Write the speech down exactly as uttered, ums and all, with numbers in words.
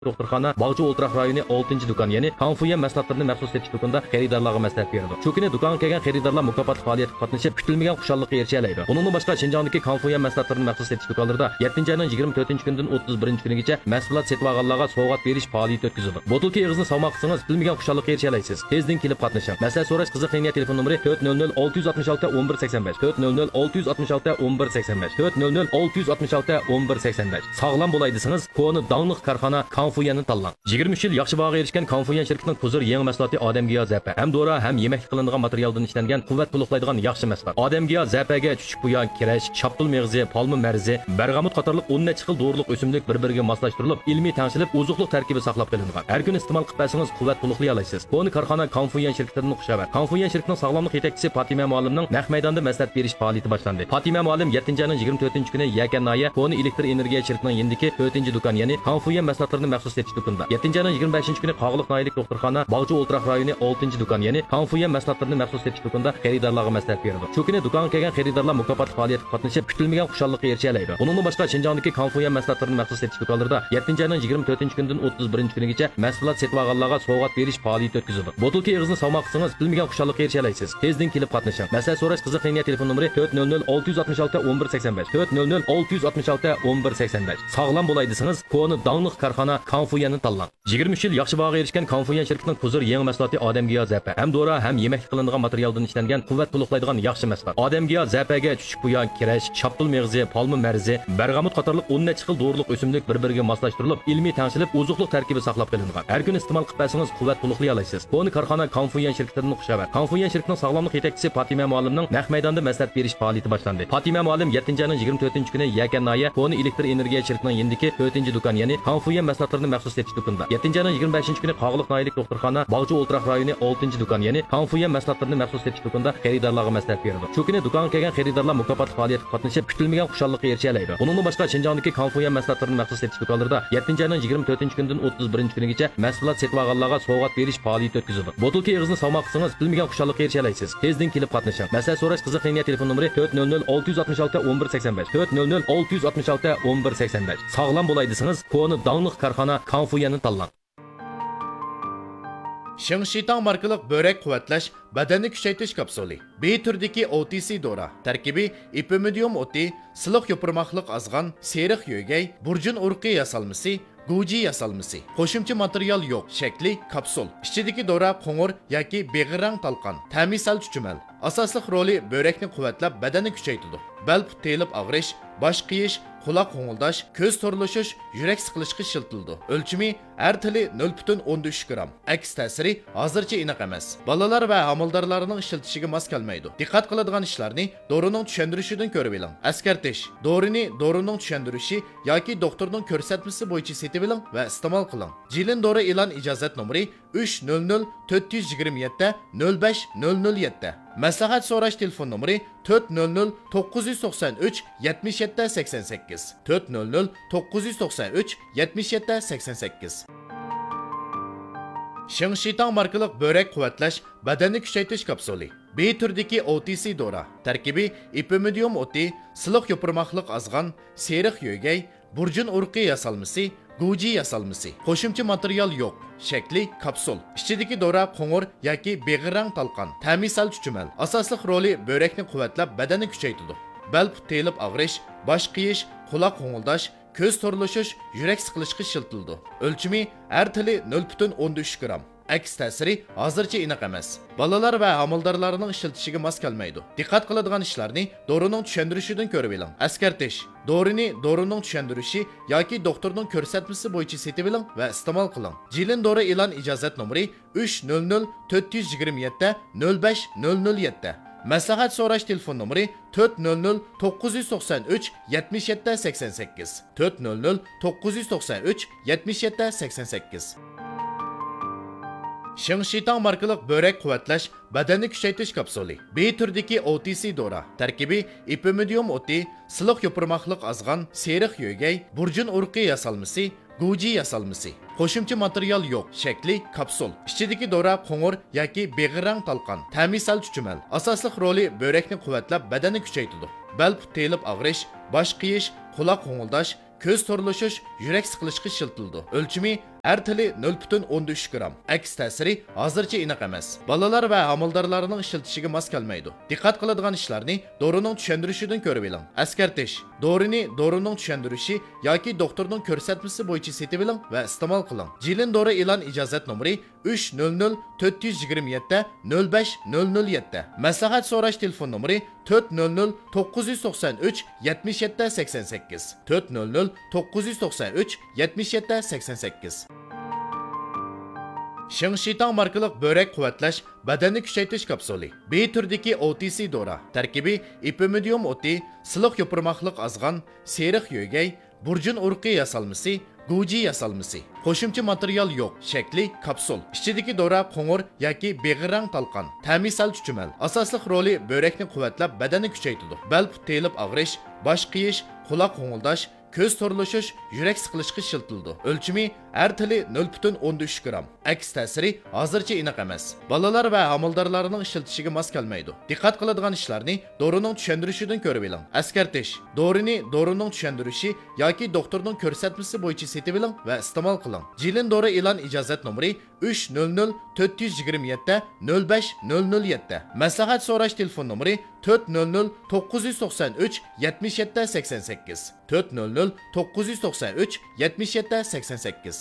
Doktorxana Bağcı O'ltiraq rayoni oltinchi do'kon, ya'ni Konfuyan mahsulotlarini maxsus setish do'konida xaridorlarga maslahat beradi. Shu kuni do'konga kelgan xaridorlar mukofotli faoliyatga qatnashib, kutilmagan xushallыққа erisha oladi. Buningdan boshqa Shinjongdagi Konfuyan mahsulotlarini maxsus setish do'konlarida yettinchi oyning yigirma to'rtinchi kunidan o'ttiz birinchi kunigacha mahsulot setib olganlarga sovg'at berish faoliyati o'tkazildi. Botulka ig'izni salmoq qilsangiz, kutilmagan xushallыққа erisha olasiz. Tezdan kelib qatnashing. Maslahat so'rash qiziq lineya telefon nomeri to'rt nol nol olti yuz oltmish olti o'n bir sakson besh to'rt nol nol olti yuz oltmish olti o'n bir sakson besh to'rt nol nol olti yuz oltmish olti o'n bir sakson besh. Sog'lom bo'lay desangiz, koni danglik korxona Konfuyanni tanlang. yigirma uch yil yaxshi bahoga erishgan Konfuyan shirkatining huzur yangi mahsuloti odamga zapa. Ham dora, ham yemak qilinadigan materialdan ishlangan, quvvat to'liqlaydigan yaxshi mahsulot. Odamga zapaga chuchuk buyon, kirash, chaptul meg'zi, palma marzi, bergamot qatorliq o'n necha xil dorilik o'simlik bir-biriga moslashtirilib, ilmiy tanishilib, ozuqlik tarkibi saqlab qolingan. Har kun iste'mol qilib bersangiz quvvat to'liqlay olasiz. Koni korxona Konfuyan shirkatining xushxabar. Konfuyan shirkatining sog'lomlik yetakchisi Fatima muallimning naq maydonda maslahat berish faoliyati boshlandi. Fatima muallim yettinchi oyning yigirma to'rtinchi kuni Yakannoya Koni elektr energiya shirkatining yendiki to'rtinchi do'kon, ya'ni Konfuyan mahsulotlarini maxsus setish do'konida. yettinchi oyning yigirma beshinchi kuni Qog'liq noyilik doktorxona Bağcı O'ltiraq rayoni oltinchi do'kon, ya'ni Konfuyan mahsulotlarini maxsus setish do'konida xaridorlarga maslahat beradi. Shu kuni do'konga kelgan xaridorlar mukofotli faoliyatga qatnashib, kutilmagan xushallыққа erisha oladi. Buningdan boshqa Shinjongdagi Konfuyan mahsulotlarini maxsus setish do'konlarida yettinchi oyning yigirma to'rtinchi kunidan o'ttiz birinchi kunigacha mahsulot setib olganlarga sovg'at berish faoliyati o'tkazildi. Botulka ig'izni salmoq qilsangiz, kutilmagan xushallыққа erisha olasiz. Tezdan kelib qatnashing. Maslahat so'rash qiziq lineya telefon nomeri to'rt nol nol olti yuz oltmish olti o'n bir sakson besh to'rt nol nol olti yuz oltmish olti o'n bir sakson besh. Sog'lom bo'lay desangiz, koni danglik korxona Konfuyanni tanlang. yigirma uch yil yaxshi bahoga erishgan Konfuyan shirkatining huzur yangi mahsuloti odamga zapa. Ham dora, ham yemak qilinadigan materialdan ishlangan, quvvat to'liqlaydigan yaxshi mahsulot. Odamga zapaga chuchuk buyon, kirash, chaptul meg'zi, palma marzi, bergamot qatorliq o'n necha xil dorilik o'simlik bir-biriga moslashtirilib, ilmiy tanishilib, ozuqlik tarkibi saqlab qolingan. Har kun iste'mol qilib bersangiz quvvat to'liqlay olasiz. Koni korxona Konfuyan shirkatining xushxabar. Konfuyan shirkatining sog'lomlik yetakchisi Fatima muallimning naq maydonda maslahat berish faoliyati boshlandi. Fatima muallim yettinchi oyning yigirma to'rtinchi kuni Yakannoya Koni elektr energiya shirkatining yendiki to'rtinchi do'kon, ya'ni Konfuyan mahsulotlarini maxsus setish do'konida. yettinchi oyning yigirma beshinchi kuni Qog'liq noyilik doktorxona Bağcı O'ltiraq rayoni oltinchi do'kon, ya'ni Konfuyan mahsulotlarini maxsus setish do'konida xaridorlarga maslahat beradi. Shu kuni do'konga kelgan xaridorlar mukofotli faoliyatga qatnashib, kutilmagan xushallыққа erisha oladi. Buningdan boshqa Shinjongdagi Konfuyan mahsulotlarini maxsus setish do'konlarida yettinchi oyning yigirma to'rtinchi kunidan o'ttiz birinchi kunigacha mahsulot setib olganlarga sovg'at berish faoliyati o'tkazildi. Botulka ig'izni salmoq qilsangiz, kutilmagan xushallыққа erisha olasiz. Tezdan kelib qatnashing. Maslahat so'rash qiziq lineya telefon nomeri to'rt nol nol olti yuz oltmish olti o'n bir sakson besh to'rt nol nol olti yuz oltmish olti o'n bir sakson besh. Sog'lom bo'lay desangiz, koni danglik korxona Konfuyanni tanlang. Shingshitang markalik börek quvvatlash, badanni kuchaytirish kapsuli. B turdagi O T C dora. Tarkibi ipimidium o'ti, siliq yopirmoqliq azg'an, seriq yo'gay, burjun urqi yasalmasi, Guji yasalmasi. Qo'shimcha material yo'q. Shakli kapsul. Ichidagi dora qo'ng'ir yoki beg'irang talqon. Ta'mi sal chuchumal. Asosli roli börekni quvvatlab, badanni kuchaytiradi. Bel put telib og'rish, bosh qiyish, quloq qo'ng'ildash, ko'z to'rlashish, yurak siqilishga shiltildi. O'lchimi har tili nol butun o'n uch gram. Aks ta'siri hozircha aniq emas. Bolalar va homildorlarning ishlatishiga mos kelmaydi. Diqqat qiladigan ishlarni dorining tushuntirishidan ko'rib oling. Askartish. Dorini dorining tushuntirishi yoki doktorning ko'rsatmasi bo'yicha setib oling va iste'mol qiling. Jilin dori e'lon ijozat nomeri uch nol nol to'rt yuz yigirma yetti nol besh nol nol yetti. Maslahat so'rash telefon nomeri to'rt nol nol to'qqiz yuz to'qson uch yetmish yetti sakson sakkiz to'rt nol nol to'qqiz yuz to'qson uch yetmish yetti sakson sakkiz. Shingshitang markalik börek quvvatlash, badanni kuchaytirish kapsuli. B turdagi O T C dora. Tarkibi ipimidium o'ti, siliq yopirmoqliq azg'an, seriq yo'gay, burjun urqi yasalmasi, Guji yasalmasi. Qo'shimcha material yo'q. Shakli kapsul. Ichidagi dora qo'ng'ir yoki beg'irang talqon. Ta'mi sal chuchumal. Asosli roli börekni quvvatlab, badanni kuchaytiradi. Bel put telib og'rish, bosh qiyish, quloq qo'ng'ildash, ko'z to'rlashish, yurak siqilishga shiltildi. O'lchimi har tili nol butun o'n uch gram. Aks ta'siri hozircha aniq emas. Bolalar va homildorlarning ishlatishiga mos kelmaydi. Diqqat qiladigan ishlarni dorining tushuntirishidan ko'rib oling. Askartish. Dorini dorining tushuntirishi yoki doktorning ko'rsatmasi bo'yicha setib oling va iste'mol qiling. Jilin dori e'lon ijozat nomeri uch nol nol to'rt yuz yigirma yetti nol besh nol nol yetti. Maslahat so'rash telefon nomeri to'rt nol nol to'qqiz yuz to'qson uch yetmish yetti sakson sakkiz to'rt nol nol to'qqiz yuz to'qson uch yetmish yetti sakson sakkiz. Shingshitang markalik börek quvvatlash, badanni kuchaytirish kapsuli. B turdagi O T C dora. Tarkibi ipimidium o'ti, siliq yopirmoqliq azg'an, seriq yo'gay, burjun urqi yasalmasi, Guji yasalmasi. Qo'shimcha material yo'q. Shakli kapsul. Ichidagi dora qo'ng'ir yoki beg'irang talqon. Ta'mi sal chuchumal. Asosli roli börekni quvvatlab, badanni kuchaytiradi. Bel put telib og'rish, bosh qiyish, quloq qo'ng'ildash, ko'z to'rlashish, yurak siqilishga shiltildi. O'lchimi Er tili nol butun o'n uch gram. Aks ta'siri hozircha aniq emas. Balalar va homildorlarning ishlatishiga mos kelmaydi. Diqqat qiladigan ishlarni dorining tushuntirishidan ko'rib oling. Askartish: dorini dorining tushuntirishi yoki doktorning ko'rsatmasi bo'yicha setib oling va iste'mol qiling. Jilin dori e'lon ijozat nomeri uch nol nol to'rt yuz yigirma yetti nol besh nol nol yetti. Maslahat so'rash telefon nomeri to'rt nol nol to'qqiz yuz to'qson uch yetmish yetti sakson sakkiz to'rt nol nol to'qqiz yuz to'qson uch yetmish yetti sakson sakkiz. Shingshitang markalik börek quvvatlash, badanni kuchaytirish kapsuli. B turdagi O T C dora. Tarkibi ipimidium o'ti, siliq yopirmoqlik azg'an, seriq yo'gay, burjun urqi yasalmasi, guji yasalmasi. Qo'shimcha material yo'q. Shakli kapsul. Ichidagi dora qo'ng'ir yoki beg'irang talqon. Ta'mi sal chuchumal. Asosliq roli börekni quvvatlab, badanni kuchaytiradi. Bel telib og'rish, bosh qiyish, quloq qo'ng'ildash, ko'z to'rlashish, yurak siqilishga ishiltildi. O'lchimi er tili nol butun o'n uch gram. Aks ta'siri hozircha aniq emas. Balalar va homildorlarning ishlatishiga mos kelmaydi. Diqqat qiladigan ishlarni dorining tushuntirishidan ko'rib oling. Askartish: dorini dorining tushuntirishi yoki doktorning ko'rsatmasi bo'yicha setib oling va iste'mol qiling. Jilin dori e'lon ijozat nomeri uch nol nol to'rt yuz yigirma yetti nol besh nol nol yetti. Maslahat so'rash telefon nomeri to'rt nol nol to'qqiz yuz to'qson uch yetmish yetti sakson sakkiz to'rt nol nol to'qqiz yuz to'qson uch yetmish yetti sakson sakkiz.